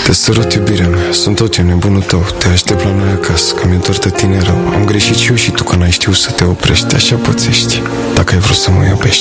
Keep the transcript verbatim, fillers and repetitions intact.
Te sărut, iubirea mea, sunt tot eu, nebunul tău. Te aștept la noi acasă, că mi-e dor de tine rău. Am greșit și eu și tu, că n-ai știut să te oprești. Așa pățești, dacă ai vrut să mă iubești.